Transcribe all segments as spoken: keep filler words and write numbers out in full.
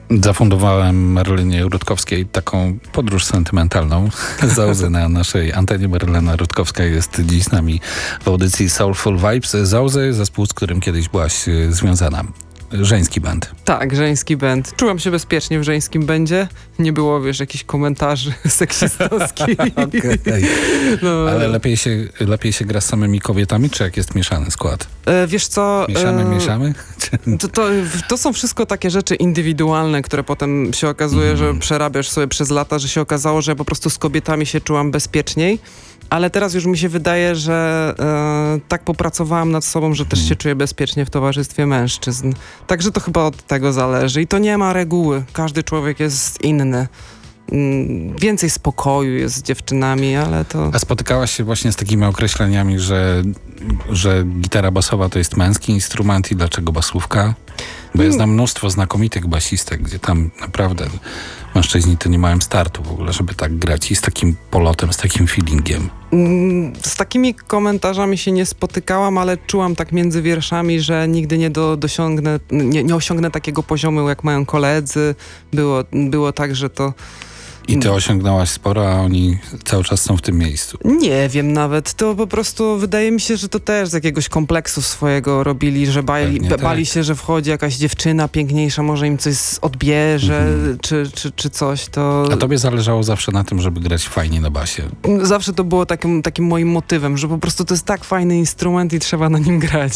Zafundowałem Marylinie Rutkowskiej taką podróż sentymentalną. Zauzy na naszej antenie. Marylina Rutkowska jest dziś z nami w audycji Soulful Vibes. Zauzy, zespół, z którym kiedyś byłaś y, związana. Żeński band. Tak, żeński band. Czułam się bezpiecznie w żeńskim bandzie. Nie było, wiesz, jakichś komentarzy seksistowskich. Okay. No. Ale lepiej się, lepiej się gra z samymi kobietami, czy jak jest mieszany skład? E, wiesz co? Mieszamy, e, mieszamy? To, to, to są wszystko takie rzeczy indywidualne, które potem się okazuje, mm. że przerabiasz sobie przez lata, że się okazało, że ja po prostu z kobietami się czułam bezpieczniej. Ale teraz już mi się wydaje, że e, tak popracowałam nad sobą, że też się czuję bezpiecznie w towarzystwie mężczyzn. Także to chyba od tego zależy. I to nie ma reguły. Każdy człowiek jest inny. Mm, więcej spokoju jest z dziewczynami, ale to... A spotykałaś się właśnie z takimi określeniami, że, że gitara basowa to jest męski instrument i dlaczego basówka? Bo ja znam mnóstwo znakomitych basistek, gdzie tam naprawdę mężczyźni to nie mają startu w ogóle, żeby tak grać i z takim polotem, z takim feelingiem. Z takimi komentarzami się nie spotykałam, ale czułam tak między wierszami, że nigdy nie do, dosiągnę, nie, nie osiągnę takiego poziomu, jak mają koledzy. Było, było tak, że to... I ty osiągnęłaś sporo, a oni cały czas są w tym miejscu. Nie wiem nawet. To po prostu wydaje mi się, że to też z jakiegoś kompleksu swojego robili, że bali, Pewnie bali tak. się, że wchodzi jakaś dziewczyna piękniejsza, może im coś odbierze, mhm. czy, czy, czy coś. To... A tobie zależało zawsze na tym, żeby grać fajnie na basie. Zawsze to było takim, takim moim motywem, że po prostu to jest tak fajny instrument i trzeba na nim grać.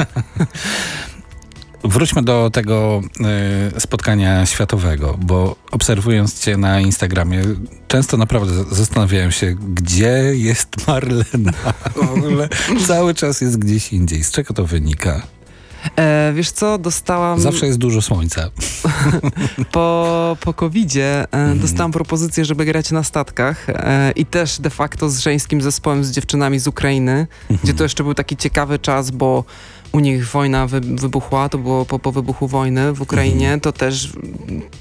Wróćmy do tego y, spotkania światowego, bo obserwując cię na Instagramie, często naprawdę zastanawiałem się, gdzie jest Marlena. W ogóle cały czas jest gdzieś indziej. Z czego to wynika? E, wiesz co, dostałam... Zawsze jest dużo słońca. po, po kowidzie e, mm. dostałam propozycję, żeby grać na statkach e, i też de facto z żeńskim zespołem, z dziewczynami z Ukrainy, mm-hmm. gdzie to jeszcze był taki ciekawy czas, bo u nich wojna wy, wybuchła, to było po, po wybuchu wojny w Ukrainie, mm. to też